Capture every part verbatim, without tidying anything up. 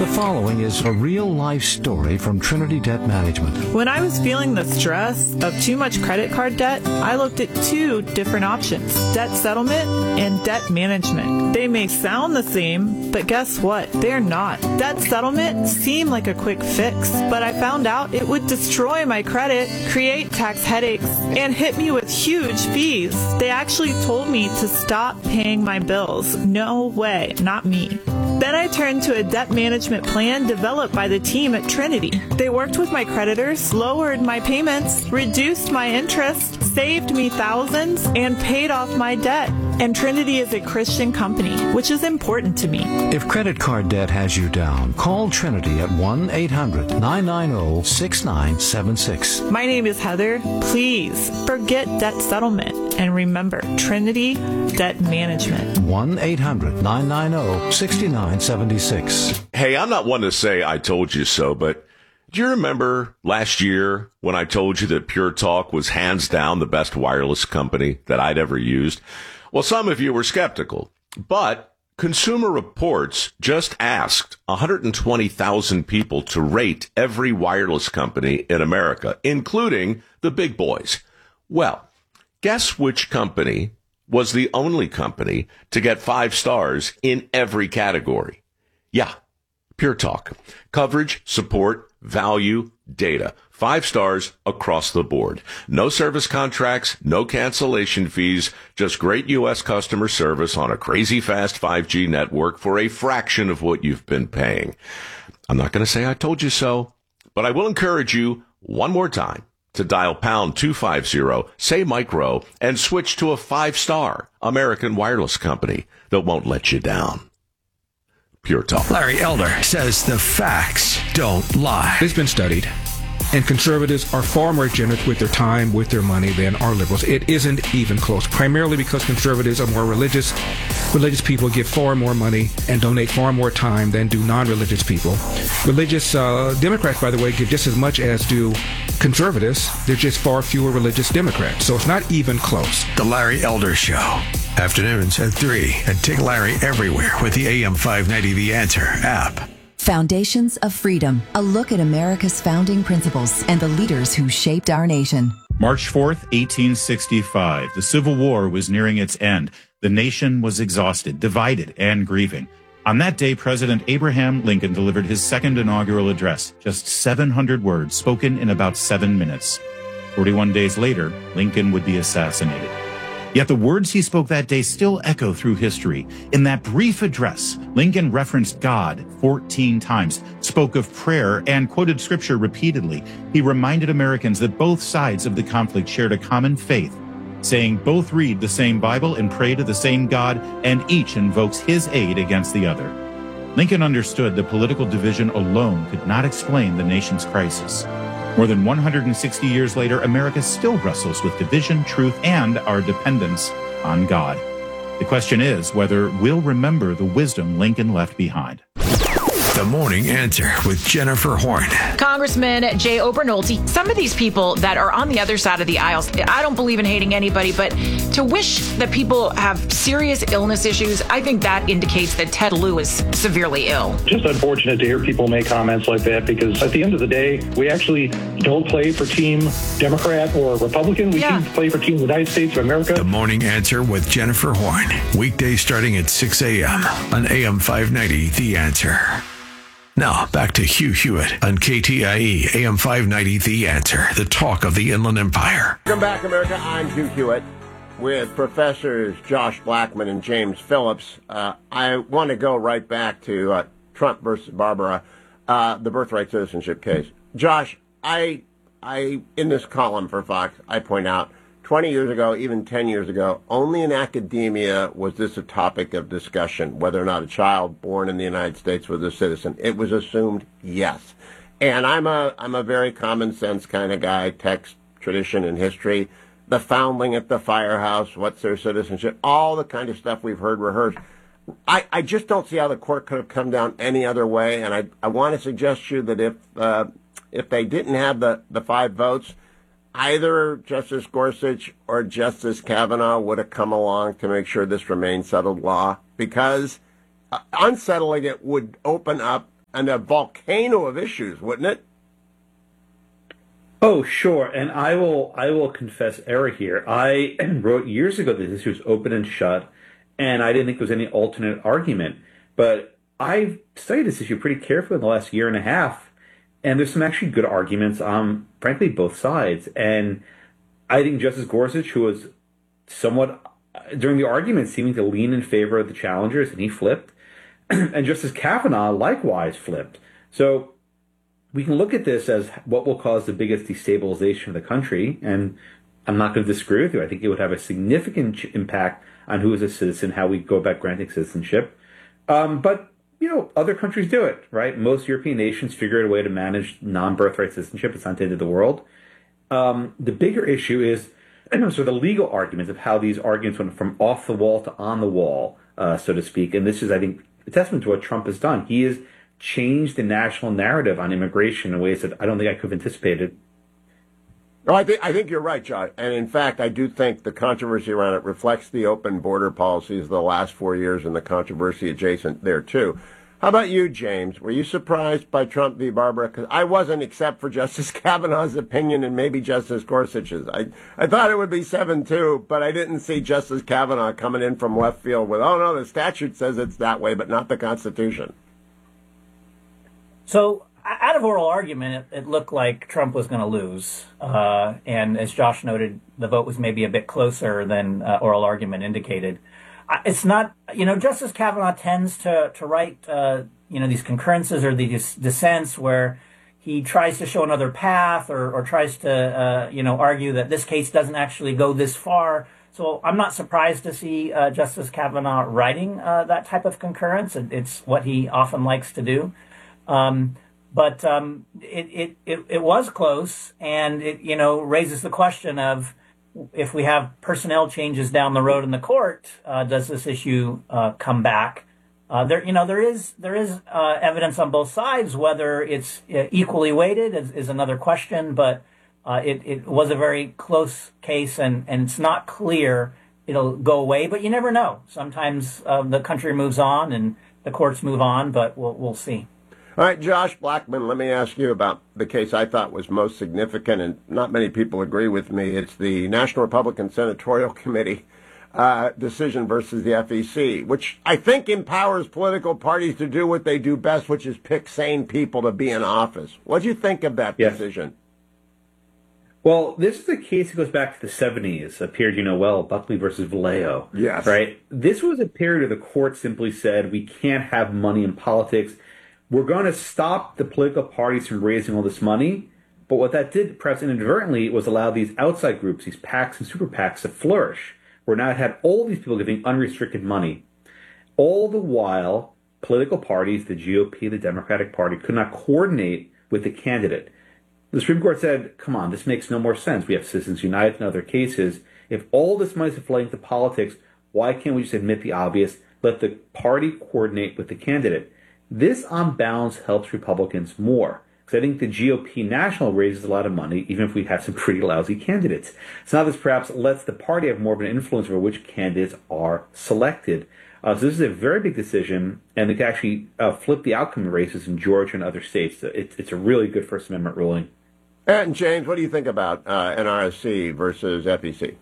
The following is a real-life story from Trinity Debt Management. When I was feeling the stress of too much credit card debt, I looked at two different options, debt settlement and debt management. They may sound the same, but guess what? They're not. Debt settlement seemed like a quick fix, but I found out it would destroy my credit, create tax headaches, and hit me with huge fees. They actually told me to stop paying my bills. No way, not me. Then I turned to a debt management plan developed by the team at Trinity. They worked with my creditors, lowered my payments, reduced my interest, saved me thousands, and paid off my debt. And Trinity is a Christian company, which is important to me. If credit card debt has you down, call Trinity at one eight hundred nine nine zero six nine seven six. My name is Heather. Please forget debt settlement and remember Trinity Debt Management. one eight hundred nine nine zero six nine seven six. Hey, I'm not one to say I told you so, but do you remember last year when I told you that Pure Talk was hands down the best wireless company that I'd ever used? Well, some of you were skeptical, but Consumer Reports just asked one hundred twenty thousand people to rate every wireless company in America, including the big boys. Well, guess which company was the only company to get five stars in every category? Yeah, Pure Talk. Coverage, support, value, data. Five stars across the board. No service contracts, no cancellation fees, just great U S customer service on a crazy fast five G network for a fraction of what you've been paying. I'm not going to say I told you so, but I will encourage you one more time to dial pound two fifty, say micro, and switch to a five-star American wireless company that won't let you down. Pure Talk. Larry Elder says the facts don't lie. It's been studied, and conservatives are far more generous with their time, with their money, than are liberals. It isn't even close, primarily because conservatives are more religious. Religious people give far more money and donate far more time than do non-religious people. Religious uh, Democrats, by the way, give just as much as do conservatives. There's just far fewer religious Democrats, so it's not even close. The Larry Elder Show. Afternoons at three, and take Larry everywhere with the A M five ninety The Answer app. Foundations of Freedom, a look at America's founding principles and the leaders who shaped our nation. March fourth, eighteen sixty-five. The Civil War was nearing its end. The nation was exhausted, divided, and grieving. On that day, President Abraham Lincoln delivered his second inaugural address, just seven hundred words spoken in about seven minutes. forty-one days later, Lincoln would be assassinated. Yet the words he spoke that day still echo through history. In that brief address, Lincoln referenced God fourteen times, spoke of prayer, and quoted scripture repeatedly. He reminded Americans that both sides of the conflict shared a common faith, saying both read the same Bible and pray to the same God, and each invokes his aid against the other. Lincoln understood that political division alone could not explain the nation's crisis. More than one hundred sixty years later, America still wrestles with division, truth, and our dependence on God. The question is whether we'll remember the wisdom Lincoln left behind. The Morning Answer with Jennifer Horn. Congressman Jay Obernolte, some of these people that are on the other side of the aisles, I don't believe in hating anybody, but to wish that people have serious illness issues, I think that indicates that Ted Lieu is severely ill. Just unfortunate to hear people make comments like that, because at the end of the day, we actually don't play for Team Democrat or Republican. We yeah. play for Team United States of America. The Morning Answer with Jennifer Horn. Weekdays starting at six a.m. on A M five ninety, The Answer. Now, back to Hugh Hewitt on K T I E, A M five ninety, The Answer, the talk of the Inland Empire. Welcome back, America. I'm Hugh Hewitt with Professors Josh Blackman and James Phillips. Uh, I want to go right back to uh, Trump versus Barbara, uh, the birthright citizenship case. Josh, I, I, in this column for Fox, I point out twenty years ago, even ten years ago, only in academia was this a topic of discussion, whether or not a child born in the United States was a citizen. It was assumed yes. And I'm a I'm a very common sense kind of guy, text, tradition, and history. The foundling at the firehouse, what's their citizenship, all the kind of stuff we've heard rehearsed. I, I just don't see how the court could have come down any other way. And I, I want to suggest to you that if, uh, if they didn't have the, the five votes, either Justice Gorsuch or Justice Kavanaugh would have come along to make sure this remained settled law, because uh, unsettling it would open up and a volcano of issues, wouldn't it? Oh, sure. And I will I will confess error here. I wrote years ago that this was open and shut, and I didn't think there was any alternate argument. But I've studied this issue pretty carefully in the last year and a half, and there's some actually good arguments on, frankly, both sides. And I think Justice Gorsuch, who was somewhat, during the argument, seeming to lean in favor of the challengers, and he flipped, and Justice Kavanaugh likewise flipped. So we can look at this as what will cause the biggest destabilization of the country, and I'm not going to disagree with you. I think it would have a significant impact on who is a citizen, how we go about granting citizenship. Um, but, you know, other countries do it, right? Most European nations figure out a way to manage non-birthright citizenship. It's not the end of the world. Um, the bigger issue is sort of the legal arguments of how these arguments went from off the wall to on the wall, uh, so to speak. And this is, I think, a testament to what Trump has done. He has changed the national narrative on immigration in ways that I don't think I could have anticipated. No, I think I think you're right, John. And in fact, I do think the controversy around it reflects the open border policies of the last four years and the controversy adjacent there too. How about you, James? Were you surprised by Trump v. Barbara? Because I wasn't, except for Justice Kavanaugh's opinion and maybe Justice Gorsuch's. I I thought it would be seven two, but I didn't see Justice Kavanaugh coming in from left field with, oh no, the statute says it's that way, but not the Constitution. So out of oral argument, it, it looked like Trump was going to lose. Uh, and as Josh noted, the vote was maybe a bit closer than uh, oral argument indicated. It's not, you know, Justice Kavanaugh tends to, to write, uh, you know, these concurrences or these dissents where he tries to show another path or, or tries to, uh, you know, argue that this case doesn't actually go this far. So I'm not surprised to see uh, Justice Kavanaugh writing uh, that type of concurrence. It, it's what he often likes to do. Um, but um, it, it, it, it was close, and it, you know, raises the question of, if we have personnel changes down the road in the court, uh, does this issue uh, come back? Uh, there, you know, there is there is uh, evidence on both sides. Whether it's uh, equally weighted is, is another question, but uh, it, it was a very close case, and, and it's not clear it'll go away. But you never know. Sometimes uh, the country moves on and the courts move on, but we'll we'll see. All right, Josh Blackman, let me ask you about the case I thought was most significant, and not many people agree with me. It's the National Republican Senatorial Committee uh, decision versus the F E C, which I think empowers political parties to do what they do best, which is pick sane people to be in office. What do you think of that yes. decision? Well, this is a case that goes back to the seventies, a period you know well, Buckley versus Vallejo. Yes. Right? This was a period where the court simply said, we can't have money in politics. We're going to stop the political parties from raising all this money. But what that did, perhaps inadvertently, was allow these outside groups, these PACs and super PACs, to flourish, where now it had all these people giving unrestricted money. All the while, political parties, the G O P, the Democratic Party, could not coordinate with the candidate. The Supreme Court said, come on, this makes no more sense. We have Citizens United and other cases. If all this money is flowing to politics, why can't we just admit the obvious? Let the party coordinate with the candidate. This, on balance, helps Republicans more, because I think the G O P national raises a lot of money, even if we have some pretty lousy candidates. So now this perhaps lets the party have more of an influence over which candidates are selected. Uh, so this is a very big decision, and it can actually uh, flip the outcome of races in Georgia and other states. So it, it's a really good First Amendment ruling. And James, what do you think about uh, N R S C versus F E C?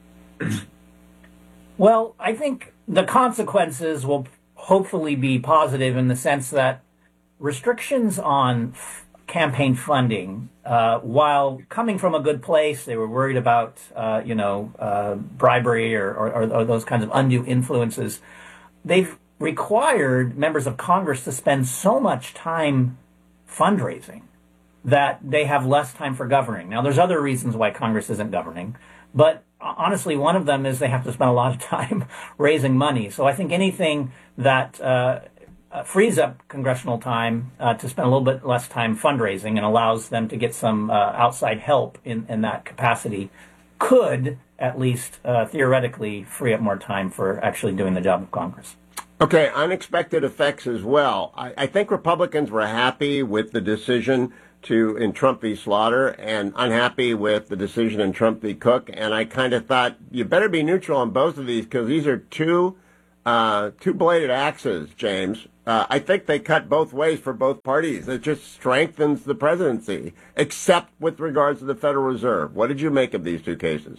Well, I think the consequences will hopefully be positive in the sense that restrictions on f- campaign funding, uh, while coming from a good place, they were worried about, uh, you know, uh, bribery or, or, or those kinds of undue influences. They've required members of Congress to spend so much time fundraising that they have less time for governing. Now, there's other reasons why Congress isn't governing, but honestly, one of them is they have to spend a lot of time raising money. So I think anything that uh, frees up congressional time uh, to spend a little bit less time fundraising and allows them to get some uh, outside help in, in that capacity could, at least uh, theoretically, free up more time for actually doing the job of Congress. Okay, unexpected effects as well. I, I think Republicans were happy with the decision to in Trump v. Slaughter and unhappy with the decision in Trump v. Cook. And I kind of thought you better be neutral on both of these because these are two uh, two bladed axes, James. Uh, I think they cut both ways for both parties. It just strengthens the presidency, except with regards to the Federal Reserve. What did you make of these two cases?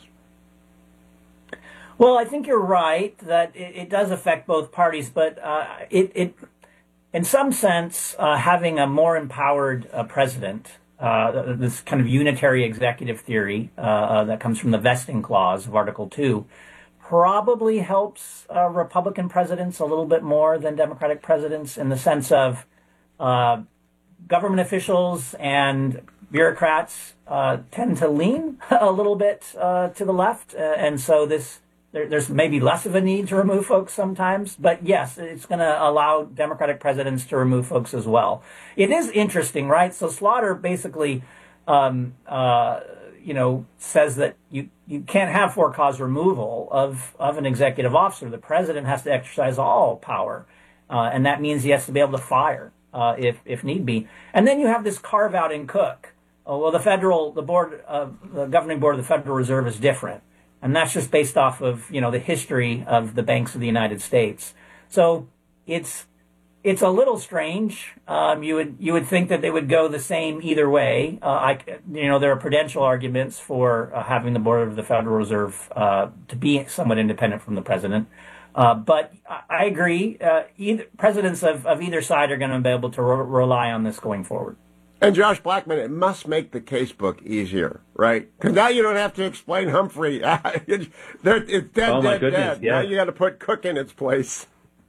Well, I think you're right that it, it does affect both parties, but uh, it, it, in some sense, uh, having a more empowered uh, president, uh, this kind of unitary executive theory uh, uh, that comes from the vesting clause of Article two, probably helps uh, Republican presidents a little bit more than Democratic presidents in the sense of uh, government officials and bureaucrats uh, tend to lean a little bit uh, to the left. Uh, and so this there, there's maybe less of a need to remove folks sometimes. But yes, it's going to allow Democratic presidents to remove folks as well. It is interesting, right? So Slaughter basically um, uh, you know, says that you, you can't have for-cause removal of, of an executive officer. The president has to exercise all power, uh, and that means he has to be able to fire uh, if if need be. And then you have this carve-out in Cook. Oh, well, the federal, the board, uh, the governing board of the Federal Reserve is different, and that's just based off of, you know, the history of the banks of the United States. So it's It's a little strange. Um, you would you would think that they would go the same either way. Uh, I, you know, there are prudential arguments for uh, having the board of the Federal Reserve uh, to be somewhat independent from the president. Uh, but I agree. Uh, either, presidents of, of either side are going to be able to re- rely on this going forward. And Josh Blackman, it must make the casebook easier, right? Because now you don't have to explain Humphrey. it's, it's dead, oh my dead, goodness, dead. yeah. Now you got to put Cook in its place.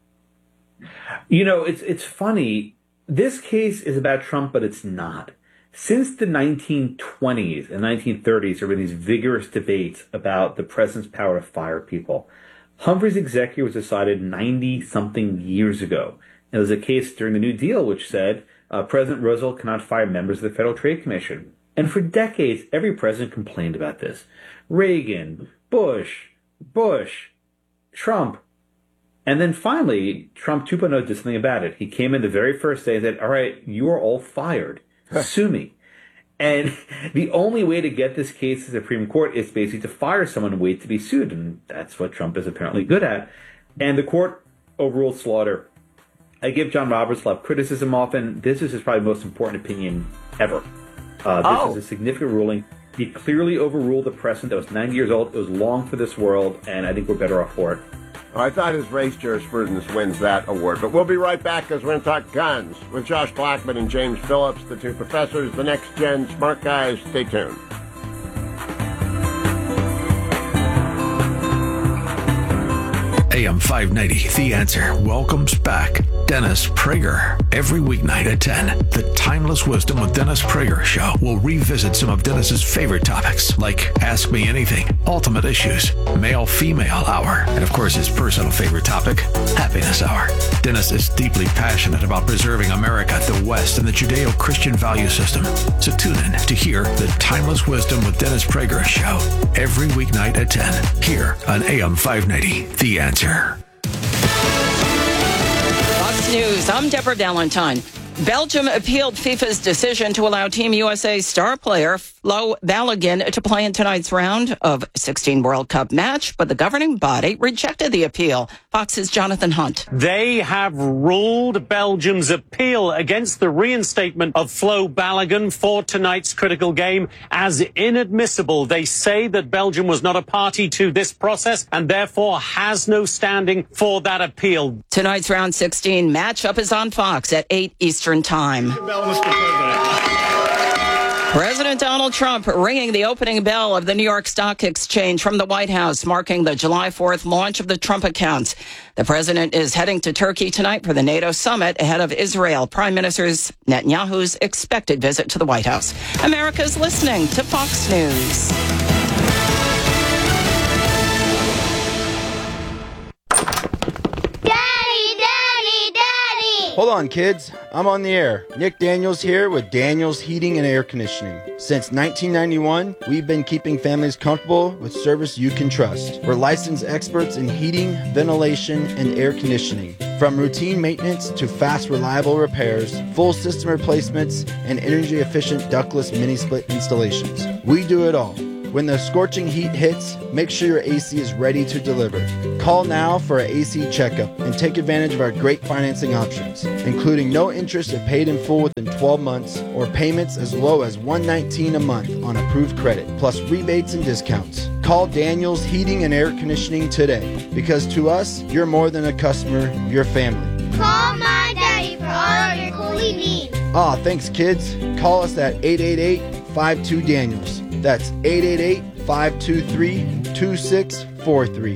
You know, it's it's funny. This case is about Trump, but it's not. Since the nineteen twenties and nineteen thirties, there were these vigorous debates about the president's power to fire people. Humphrey's executive was decided ninety-something years ago. There was a case during the New Deal which said uh, President Roosevelt cannot fire members of the Federal Trade Commission. And for decades, every president complained about this. Reagan, Bush, Bush, Trump. And then finally, Trump two point oh did something about it. He came in the very first day and said, all right, you are all fired. Sue me. And the only way to get this case to the Supreme Court is basically to fire someone and wait to be sued. And that's what Trump is apparently good at. And the court overruled Slaughter. I give John Roberts a lot of criticism often. This is his probably most important opinion ever. Uh, this oh. is a significant ruling. He clearly overruled the precedent that was ninety years old. It was long for this world, and I think we're better off for it. I thought his race jurisprudence wins that award. But we'll be right back because we're going to talk guns with Josh Blackman and James Phillips, the two professors, the next-gen smart guys. Stay tuned. A M five ninety, The Answer, welcomes back Dennis Prager. Every weeknight at ten, the Timeless Wisdom with Dennis Prager show will revisit some of Dennis's favorite topics, like Ask Me Anything, Ultimate Issues, Male-Female Hour, and of course his personal favorite topic, Happiness Hour. Dennis is deeply passionate about preserving America, the West, and the Judeo-Christian value system. So tune in to hear the Timeless Wisdom with Dennis Prager show every weeknight at ten, here on A M five ninety, The Answer. Fox News, I'm Deborah Valentine. Belgium appealed FIFA's decision to allow Team U S A star player Flo Balogun to play in tonight's round of sixteen World Cup match, but the governing body rejected the appeal. Fox's Jonathan Hunt. They have ruled Belgium's appeal against the reinstatement of Flo Balogun for tonight's critical game as inadmissible. They say that Belgium was not a party to this process and therefore has no standing for that appeal. Tonight's round sixteen matchup is on Fox at eight Eastern Time. President Donald Trump ringing the opening bell of the New York Stock Exchange from the White House, marking the July fourth launch of the Trump accounts. The president is heading to Turkey tonight for the NATO summit ahead of Israel Prime Minister Netanyahu's expected visit to the White House. America's listening to Fox News. Hold on, kids. I'm on the air. Nick Daniels here with Daniels Heating and Air Conditioning. Since nineteen ninety-one, we've been keeping families comfortable with service you can trust. We're licensed experts in heating, ventilation, and air conditioning. From routine maintenance to fast, reliable repairs, full system replacements, and energy-efficient ductless mini-split installations. We do it all. When the scorching heat hits, make sure your A C is ready to deliver. Call now for an A C checkup and take advantage of our great financing options, including no interest if paid in full within twelve months or payments as low as one hundred nineteen dollars a month on approved credit, plus rebates and discounts. Call Daniels Heating and Air Conditioning today, because to us, you're more than a customer, you're family. Call my daddy for all of your cooling needs. Aw, thanks, kids. Call us at eight eight eight, five two, Daniels. That's eight eight eight, five two three, two six four three.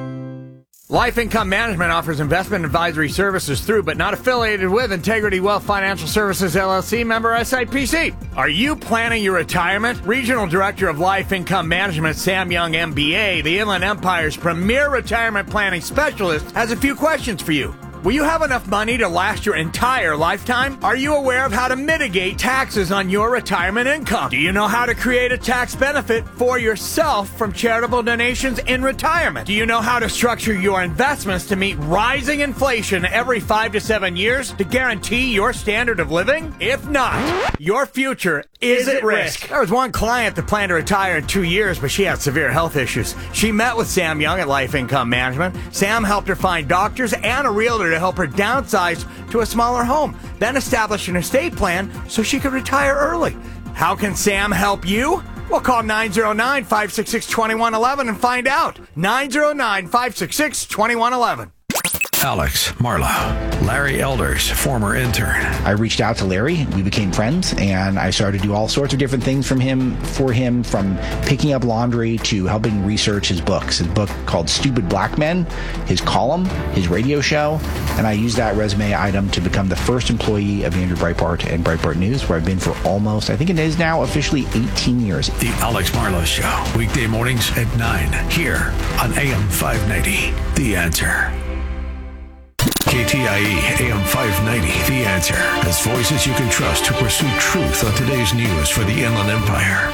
Life Income Management offers investment advisory services through, but not affiliated with, Integrity Wealth Financial Services, L L C, member S I P C. Are you planning your retirement? Regional Director of Life Income Management, Sam Young, M B A, the Inland Empire's premier retirement planning specialist, has a few questions for you. Will you have enough money to last your entire lifetime? Are you aware of how to mitigate taxes on your retirement income? Do you know how to create a tax benefit for yourself from charitable donations in retirement? Do you know how to structure your investments to meet rising inflation every five to seven years to guarantee your standard of living? If not, your future is at risk. There was one client that planned to retire in two years, but she had severe health issues. She met with Sam Young at Life Income Management. Sam helped her find doctors and a realtor to help her downsize to a smaller home, then establish an estate plan so she could retire early. How can Sam help you? Well, call nine oh nine, five six six, two one one one and find out. nine oh nine, five six six, two one one one. Alex, Marla, Larry Elders, former intern. I reached out to Larry. We became friends, and I started to do all sorts of different things from him, for him, from picking up laundry to helping research his books. His book called Stupid Black Men, his column, his radio show, and I used that resume item to become the first employee of Andrew Breitbart and Breitbart News, where I've been for almost, I think it is now officially eighteen years. The Alex Marlowe Show, weekday mornings at nine, here on A M five ninety, The Answer. K T I E A M five ninety, The Answer, has voices you can trust to pursue truth on today's news for the Inland Empire.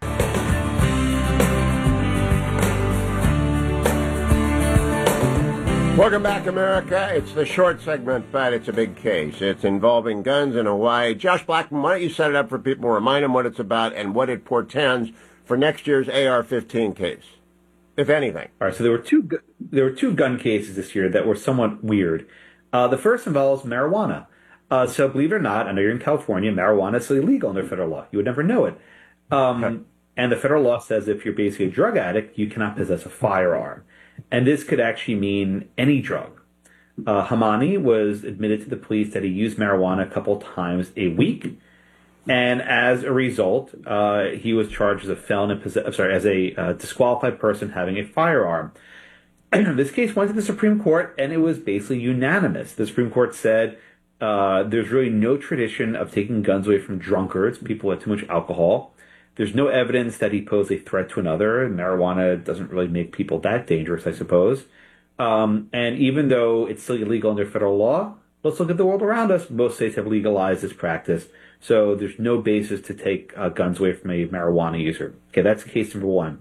Welcome back, America. It's the short segment, but it's a big case. It's involving guns in Hawaii. Josh Blackman, why don't you set it up for people, remind them what it's about and what it portends for next year's A R fifteen case, if anything. All right, so there were two gu- there were two gun cases this year that were somewhat weird. Uh, the first involves marijuana. Uh, so believe it or not, I know you're in California, marijuana is illegal under federal law. You would never know it. Um, okay. And the federal law says if you're basically a drug addict, you cannot possess a firearm. And this could actually mean any drug. Uh, Hamani was admitted to the police that he used marijuana a couple times a week. And as a result, uh, he was charged as a felon in possess- I'm sorry, as a uh, disqualified person having a firearm. This case went to the Supreme Court, and it was basically unanimous. The Supreme Court said uh, there's really no tradition of taking guns away from drunkards, people with too much alcohol. There's no evidence that he posed a threat to another. Marijuana doesn't really make people that dangerous, I suppose. Um, and even though it's still illegal under federal law, let's look at the world around us. Most states have legalized this practice. So there's no basis to take uh, guns away from a marijuana user. Okay, that's case number one.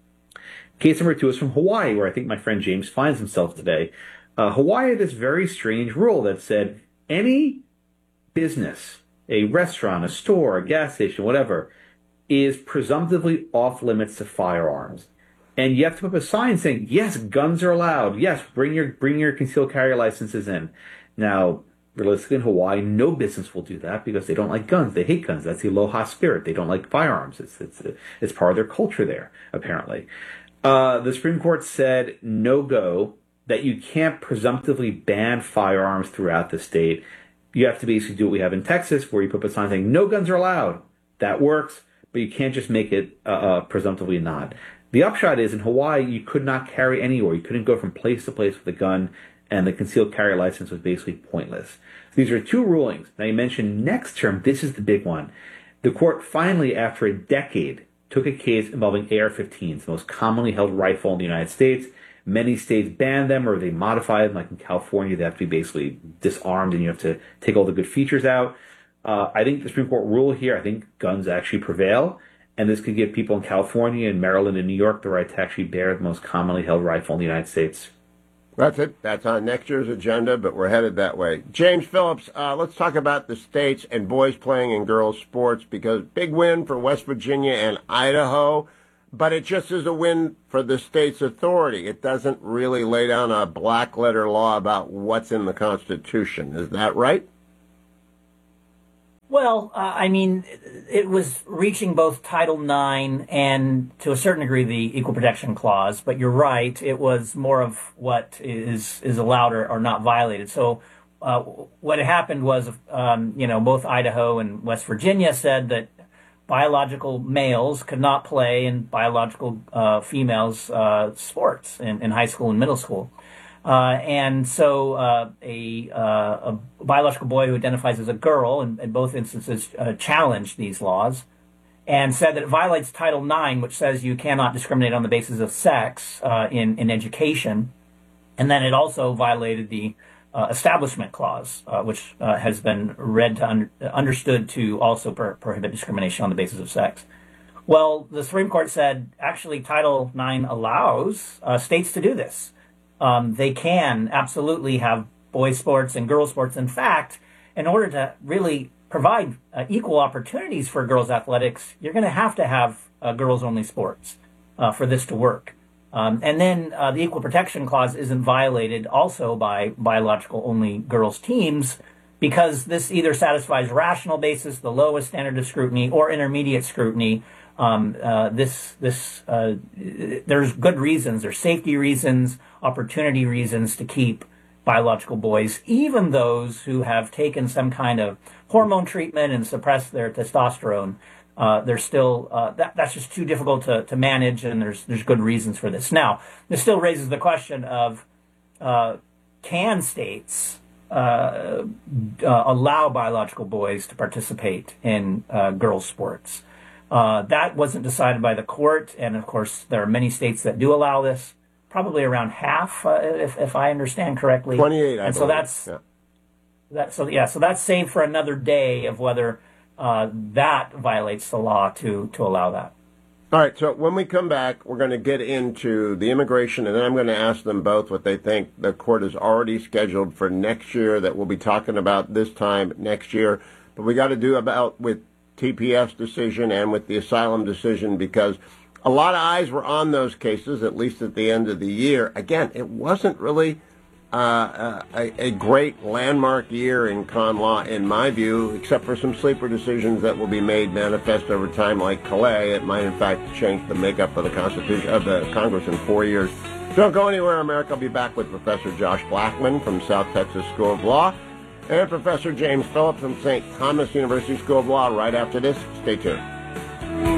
Case number two is from Hawaii, where I think my friend James finds himself today. Uh, Hawaii had this very strange rule that said any business, a restaurant, a store, a gas station, whatever, is presumptively off limits to firearms. And you have to put up a sign saying, yes, guns are allowed. Yes, bring your bring your concealed carry licenses in. Now, realistically, in Hawaii, no business will do that because they don't like guns. They hate guns. That's the aloha spirit. They don't like firearms. It's it's it's part of their culture there, apparently. Uh, the Supreme Court said no go, that you can't presumptively ban firearms throughout the state. You have to basically do what we have in Texas, where you put up a sign saying no guns are allowed. That works, but you can't just make it uh, uh, presumptively not. The upshot is in Hawaii, you could not carry anywhere. You couldn't go from place to place with a gun, and the concealed carry license was basically pointless. These are two rulings. Now, you mentioned next term. This is the big one. The court finally, after a decade, took a case involving A R fifteens, the most commonly held rifle in the United States. Many states ban them or they modify them, like in California, they have to be basically disarmed and you have to take all the good features out. Uh, I think the Supreme Court rule here, I think guns actually prevail, and this could give people in California and Maryland and New York the right to actually bear the most commonly held rifle in the United States. That's it. That's on next year's agenda, but we're headed that way. James Phillips, uh, let's talk about the states and boys playing in girls' sports, because big win for West Virginia and Idaho. but it just is a win for the state's authority. It doesn't really lay down a black letter law about what's in the Constitution. Is that right? Well, uh, I mean, it was reaching both Title nine and, to a certain degree, the Equal Protection Clause. But you're right; it was more of what is is allowed or, or not violated. So, uh, what had happened was, um, you know, both Idaho and West Virginia said that biological males could not play in biological uh, females' uh, sports in, in high school and middle school. Uh, and so uh, a, uh, a biological boy who identifies as a girl, in, in both instances, uh, challenged these laws and said that it violates Title nine, which says you cannot discriminate on the basis of sex uh, in, in education. And then it also violated the uh, Establishment Clause, uh, which uh, has been read to un- understood to also pro- prohibit discrimination on the basis of sex. Well, the Supreme Court said, actually, Title nine allows uh, states to do this. Um, they can absolutely have boys' sports and girls' sports. In fact, in order to really provide uh, equal opportunities for girls' athletics, you're going to have to have uh, girls-only sports uh, for this to work. Um, and then uh, the Equal Protection Clause isn't violated also by biological-only girls' teams because this either satisfies rational basis, the lowest standard of scrutiny, or intermediate scrutiny. Um, uh, this, this, uh, there's good reasons, there's safety reasons, opportunity reasons to keep biological boys, even those who have taken some kind of hormone treatment and suppressed their testosterone. Uh, they're still, uh, that, that's just too difficult to, to manage, and there's, there's good reasons for this. Now, this still raises the question of, uh, can states, uh, uh, allow biological boys to participate in, uh, girls' sports? Uh, that wasn't decided by the court, and of course, there are many states that do allow this. Probably around half, uh, if if I understand correctly. Twenty-eight, I and believe. so that's yeah. that. So yeah, so that's saved for another day of whether uh, that violates the law to to allow that. All right. So when we come back, we're going to get into the immigration, and then I'm going to ask them both what they think the court is already scheduled for next year that we'll be talking about this time next year. But we got to do about with T P F's decision and with the asylum decision, because a lot of eyes were on those cases, at least at the end of the year. Again, it wasn't really uh, a, a great landmark year in con law, in my view, except for some sleeper decisions that will be made manifest over time, like Calais. It might, in fact, change the makeup of the Constitution of the Congress in four years. Don't go anywhere, America. I'll be back with Professor Josh Blackman from South Texas School of Law and Professor James Phillips from Saint Thomas University School of Law right after this. Stay tuned.